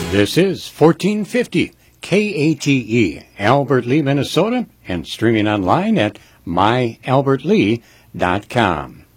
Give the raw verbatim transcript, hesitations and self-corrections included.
This is fourteen fifty K A T E, Albert Lee, Minnesota, and streaming online at my albert lee dot com.